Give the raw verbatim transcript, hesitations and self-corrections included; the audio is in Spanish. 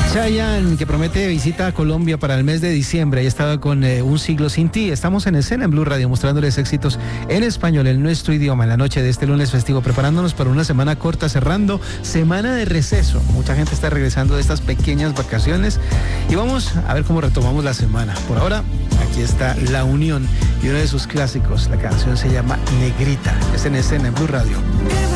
Chayanne, que promete visita a Colombia para el mes de diciembre. Ahí estaba con eh, Un Siglo Sin Ti. Estamos en escena en Blue Radio mostrándoles éxitos en español, en nuestro idioma, en la noche de este lunes festivo, preparándonos para una semana corta, cerrando semana de receso. Mucha gente está regresando de estas pequeñas vacaciones y vamos a ver cómo retomamos la semana. Por ahora, aquí está La Unión y uno de sus clásicos. La canción se llama Negrita. Es en escena en Blue Radio.